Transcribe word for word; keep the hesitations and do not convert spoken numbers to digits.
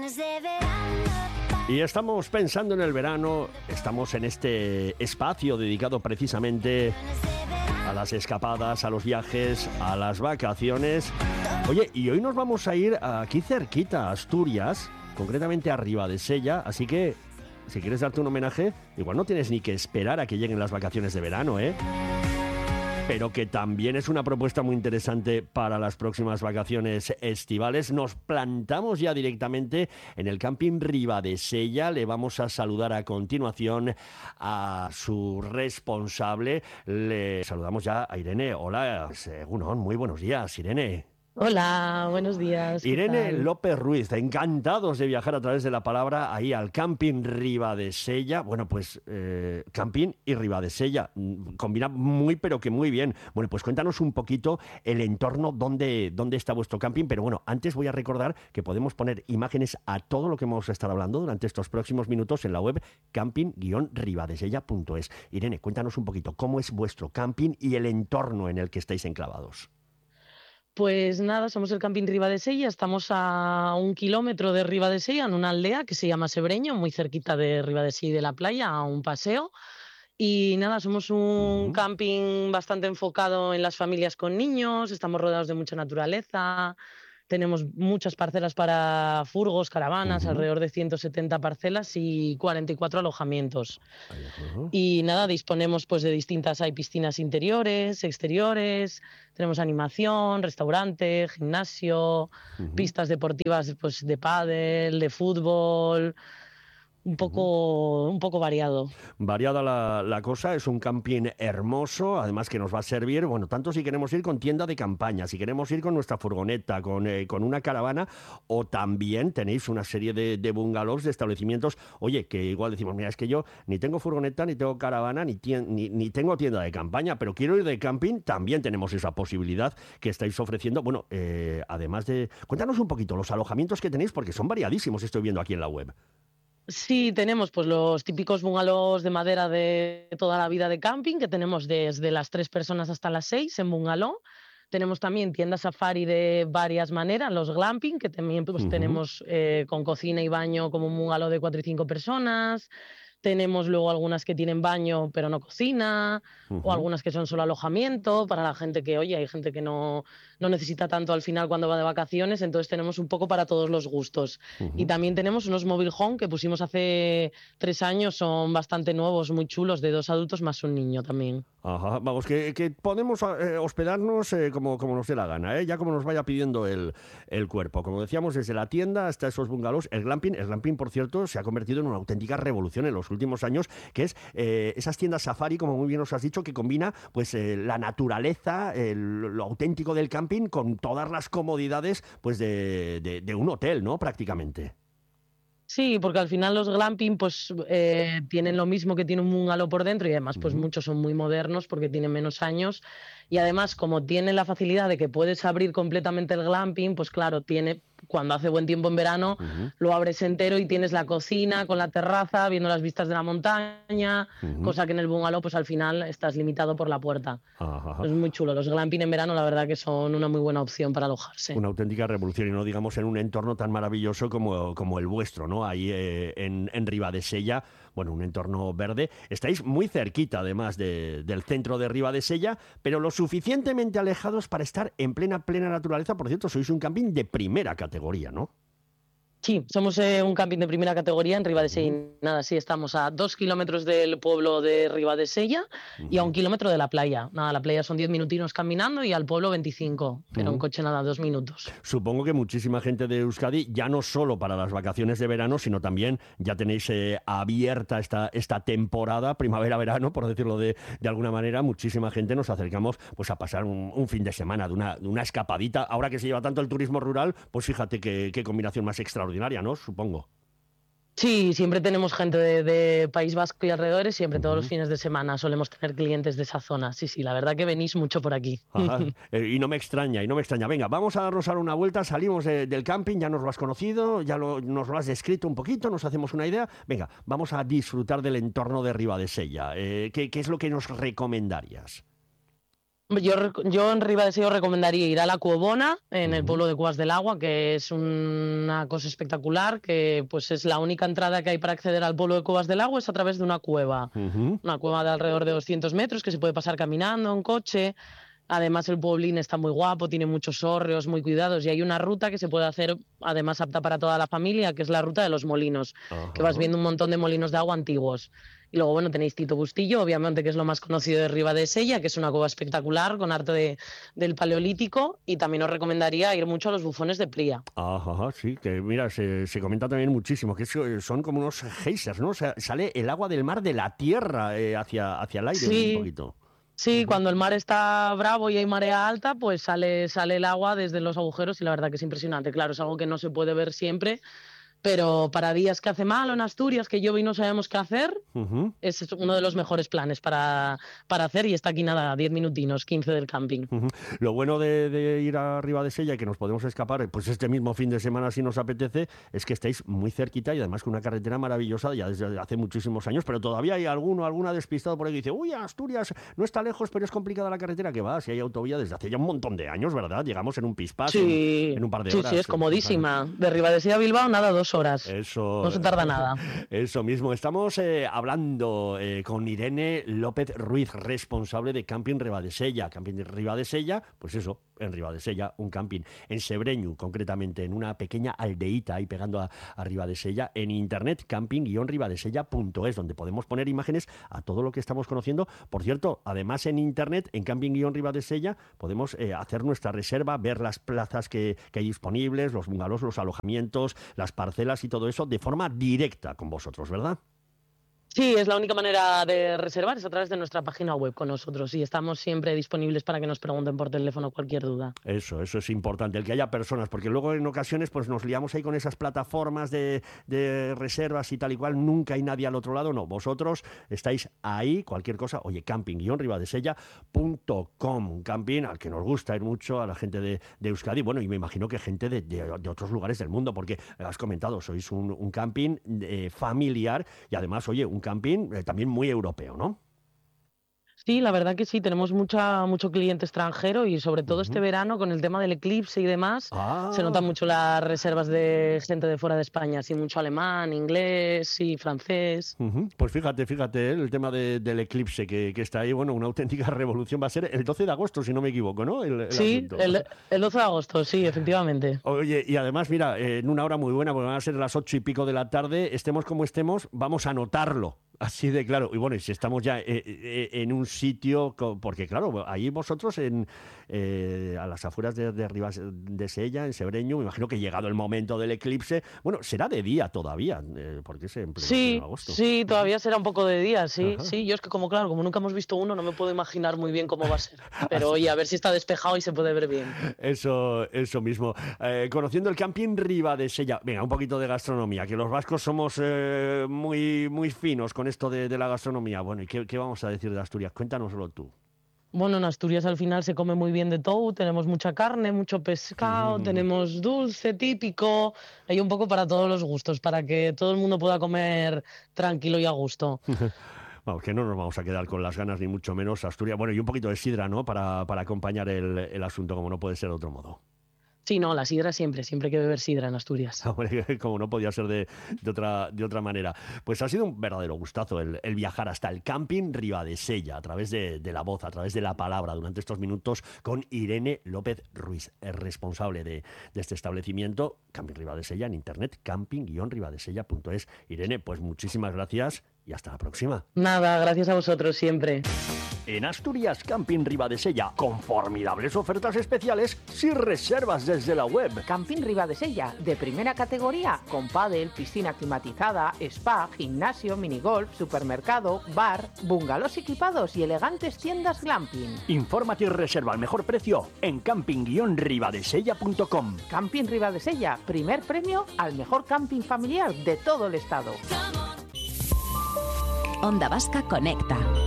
Y estamos pensando en el verano, estamos en este espacio dedicado precisamente a las escapadas, a los viajes, a las vacaciones. Oye, y hoy nos vamos a ir aquí cerquita, a Asturias, concretamente a Ribadesella, así que si quieres darte un homenaje, igual no tienes ni que esperar a que lleguen las vacaciones de verano, ¿eh? Pero que también es una propuesta muy interesante para las próximas vacaciones estivales. Nos plantamos ya directamente en el camping Ribadesella. Le vamos a saludar a continuación a su responsable. Le saludamos ya a Irene. Hola, Egunon, muy buenos días, Irene. Hola, buenos días. Irene López Ruiz, encantados de viajar a través de la palabra ahí al camping Ribadesella. Bueno, pues eh, camping y Ribadesella, combina muy pero que muy bien. Bueno, pues cuéntanos un poquito el entorno, dónde, dónde está vuestro camping. Pero bueno, antes voy a recordar que podemos poner imágenes a todo lo que vamos a estar hablando durante estos próximos minutos en la web camping guion ribadesella punto es. Irene, cuéntanos un poquito cómo es vuestro camping y el entorno en el que estáis enclavados. Pues nada, somos el camping Ribadesella, estamos a un kilómetro de Ribadesella, en una aldea que se llama Sebreño, muy cerquita de Ribadesella y de la playa, a un paseo. Y nada, somos un uh-huh. camping bastante enfocado en las familias con niños, estamos rodeados de mucha naturaleza. Tenemos muchas parcelas para furgos, caravanas, uh-huh. alrededor de ciento setenta parcelas y cuarenta y cuatro alojamientos. Uh-huh. Y nada, disponemos pues de distintas, hay piscinas interiores, exteriores, tenemos animación, restaurante, gimnasio, uh-huh. pistas deportivas pues de pádel, de fútbol. Un poco, un poco variado. Variada la, la cosa, es un camping hermoso, además que nos va a servir, bueno, tanto si queremos ir con tienda de campaña, si queremos ir con nuestra furgoneta, con, eh, con una caravana, o también tenéis una serie de, de bungalows, de establecimientos, oye, que igual decimos, mira, es que yo ni tengo furgoneta, ni tengo caravana, ni, tien, ni, ni tengo tienda de campaña, pero quiero ir de camping, también tenemos esa posibilidad que estáis ofreciendo. Bueno, eh, además de... Cuéntanos un poquito los alojamientos que tenéis, porque son variadísimos, estoy viendo aquí en la web. Sí, tenemos pues los típicos bungalows de madera de toda la vida de camping, que tenemos desde las tres personas hasta las seis en bungalow. Tenemos también tiendas safari de varias maneras, los glamping, que también pues, uh-huh. tenemos eh, con cocina y baño como un bungalow de cuatro y cinco personas. Tenemos luego algunas que tienen baño pero no cocina, uh-huh. o algunas que son solo alojamiento para la gente que, oye, hay gente que no, no necesita tanto al final cuando va de vacaciones, entonces tenemos un poco para todos los gustos. Uh-huh. Y también tenemos unos mobile home que pusimos hace tres años, son bastante nuevos, muy chulos, de dos adultos más un niño también. Ajá, vamos, que, que podemos eh, hospedarnos eh, como, como nos dé la gana, ¿eh? Ya como nos vaya pidiendo el, el cuerpo. Como decíamos, desde la tienda hasta esos bungalows, el glamping, el glamping, por cierto, se ha convertido en una auténtica revolución en los últimos años, que es eh, esas tiendas safari, como muy bien nos has dicho, que combina pues eh, la naturaleza, el, lo auténtico del camping con todas las comodidades pues de, de, de un hotel, ¿no? Prácticamente. Sí, porque al final los glamping pues eh, tienen lo mismo que tiene un bungalow por dentro y además pues uh-huh. muchos son muy modernos porque tienen menos años y además como tienen la facilidad de que puedes abrir completamente el glamping, pues claro, tiene... Cuando hace buen tiempo en verano, uh-huh. lo abres entero y tienes la cocina con la terraza, viendo las vistas de la montaña, uh-huh. cosa que en el bungalow, pues al final estás limitado por la puerta. Uh-huh. Es muy chulo. Los glamping en verano, la verdad que son una muy buena opción para alojarse. Una auténtica revolución, y no digamos en un entorno tan maravilloso como, como el vuestro, ¿no? Ahí eh, en, en Ribadesella, bueno, un entorno verde. Estáis muy cerquita, además, de, del centro de Ribadesella, pero lo suficientemente alejados para estar en plena, plena naturaleza. Por cierto, sois un camping de primera categoría, ¿no? Sí, somos eh, un camping de primera categoría en Ribadesella. Uh-huh. Nada, sí, estamos a dos kilómetros del pueblo de Ribadesella uh-huh. y a un kilómetro de la playa. Nada, la playa son diez minutinos caminando y al pueblo veinticinco, pero uh-huh. en coche nada, dos minutos. Supongo que muchísima gente de Euskadi, ya no solo para las vacaciones de verano, sino también ya tenéis eh, abierta esta, esta temporada, primavera-verano, por decirlo de, de alguna manera. Muchísima gente nos acercamos pues a pasar un, un fin de semana, de una, de una escapadita. Ahora que se lleva tanto el turismo rural, pues fíjate qué, qué combinación más extraordinaria. ¿No? Supongo. Sí, siempre tenemos gente de, de País Vasco y alrededores, siempre uh-huh. todos los fines de semana solemos tener clientes de esa zona. Sí, sí, la verdad que venís mucho por aquí. Ajá. Eh, y no me extraña, y no me extraña. Venga, vamos a darnos ahora una vuelta, salimos de, del camping, ya nos lo has conocido, ya lo, nos lo has descrito un poquito, nos hacemos una idea. Venga, vamos a disfrutar del entorno de Ribadesella. Eh, ¿qué, ¿Qué es lo que nos recomendarías? Yo, yo en Ribadesella os recomendaría ir a la Cuobona, en el pueblo de Cuevas del Agua, que es una cosa espectacular, que pues es la única entrada que hay para acceder al pueblo de Cuevas del Agua, es a través de una cueva, Uh-huh. una cueva de alrededor de doscientos metros, que se puede pasar caminando, en coche. Además, el pueblín está muy guapo, tiene muchos hórreos muy cuidados y hay una ruta que se puede hacer, además apta para toda la familia, que es la ruta de los molinos, Ajá. que vas viendo un montón de molinos de agua antiguos. Y luego, bueno, tenéis Tito Bustillo, obviamente, que es lo más conocido de Ribadesella, que es una cueva espectacular con arte de, del Paleolítico, y también os recomendaría ir mucho a los bufones de Plia. Ajá, sí, que mira, se, se comenta también muchísimo, que es- son como unos geysers, ¿no? O sea, sale el agua del mar de la tierra eh, hacia, hacia el aire Sí. un poquito. Sí, Ujú. cuando el mar está bravo y hay marea alta, pues sale, sale el agua desde los agujeros y la verdad que es impresionante. Claro, es algo que no se puede ver siempre, pero para días que hace mal o en Asturias, que llueve y no sabemos qué hacer, Ujú. es uno de los mejores planes para, para hacer y está aquí nada, diez minutinos, quince del camping. Ujú. Lo bueno de, de ir a Ribadesella y que nos podemos escapar, pues este mismo fin de semana si nos apetece, es que estáis muy cerquita y además con una carretera maravillosa ya desde hace muchísimos años, pero todavía hay alguno, alguna despistado por ahí que dice, uy, Asturias no está lejos, pero es complicada la carretera, que va, si hay autovía desde hace ya un montón de años, ¿verdad? Llegamos en un pispás, Sí, en, en un par de sí, horas. sí, es comodísima. De Ribadesella a Bilbao, nada, dos horas. Eso, No se tarda nada. eso mismo. Estamos eh, hablando eh, con Irene López Ruiz, responsable de Camping Ribadesella. Camping Ribadesella, pues eso, en Ribadesella, un camping. En Sebreñu, concretamente, en una pequeña aldeíta ahí pegando a, a Ribadesella. En internet, camping guion ribadesella punto es, donde podemos poner imágenes a todo lo que estamos conociendo. Por cierto, además en internet, en camping guion ribadesella, podemos eh, hacer nuestra reserva, ver las plazas que, que hay disponibles, los bungalows, los alojamientos, las parcelas y todo eso de forma directa con vosotros, ¿verdad? Sí, es la única manera de reservar, es a través de nuestra página web con nosotros y estamos siempre disponibles para que nos pregunten por teléfono cualquier duda. Eso, eso es importante, el que haya personas, porque luego en ocasiones pues nos liamos ahí con esas plataformas de, de reservas y tal y cual, nunca hay nadie al otro lado, no, vosotros estáis ahí, cualquier cosa, oye, camping guion ribadesella punto com, un camping al que nos gusta ir mucho a la gente de, de Euskadi, bueno, y me imagino que gente de, de, de otros lugares del mundo, porque has comentado, sois un, un camping eh, familiar y además, oye, un camping eh, también muy europeo, ¿no? Sí, la verdad que sí, tenemos mucha, mucho cliente extranjero y sobre todo este Ujú. verano con el tema del eclipse y demás, se Ah, notan mucho las reservas de gente de fuera de España, así mucho alemán, inglés y francés. ujú. Pues fíjate, fíjate, ¿eh? El tema de- del eclipse que, que está ahí, bueno, una auténtica revolución. Va a ser el doce de agosto, si no me equivoco, ¿no? El, el Sí, asunto. el, el doce de agosto, sí, efectivamente. Oye, y además, mira, eh, en una hora muy buena, porque van a ser las ocho y pico de la tarde, estemos como estemos, vamos a anotarlo. Así de claro. Y bueno, y si estamos ya eh, eh, en un sitio, co- porque claro, ahí vosotros en eh, a las afueras de, de Ribadesella, en Sebreñu, me imagino que llegado el momento del eclipse, bueno, será de día todavía, eh, porque es en pleno, Sí, pleno agosto. sí, todavía será un poco de día, sí, Ajá. sí. Yo es que como claro, como nunca hemos visto uno, no me puedo imaginar muy bien cómo va a ser. Pero oye, a ver si está despejado y se puede ver bien. Eso, eso mismo. Eh, conociendo el camping Ribadesella, venga, un poquito de gastronomía, que los vascos somos eh, muy, muy finos con esto de, de la gastronomía. Bueno, ¿y qué, qué vamos a decir de Asturias? Cuéntanoslo tú. Bueno, en Asturias al final se come muy bien de todo, tenemos mucha carne, mucho pescado, Ujú. tenemos dulce típico, hay un poco para todos los gustos, para que todo el mundo pueda comer tranquilo y a gusto. Vamos, que no nos vamos a quedar con las ganas, ni mucho menos Asturias. Bueno, y un poquito de sidra, ¿no? Para, para acompañar el, el asunto, como no puede ser de otro modo. Sí, no, la sidra siempre, siempre hay que beber sidra en Asturias. Hombre, como no podía ser de, de otra, de otra manera. Pues ha sido un verdadero gustazo el, el viajar hasta el camping Ribadesella a través de, de la voz, a través de la palabra durante estos minutos con Irene López Ruiz, el responsable de, de este establecimiento, Camping Ribadesella, en internet, camping guion ribadesella punto es. Irene, pues muchísimas gracias y hasta la próxima. Nada, gracias a vosotros siempre. En Asturias Camping Ribadesella, con formidables ofertas especiales si reservas desde la web. Camping Ribadesella, de primera categoría, con pádel, piscina climatizada, spa, gimnasio, minigolf, supermercado, bar, bungalows equipados y elegantes tiendas glamping. Infórmate y reserva al mejor precio en camping guion ribadesella punto com. Camping Ribadesella, primer premio al mejor camping familiar de todo el estado. Onda Vasca Conecta.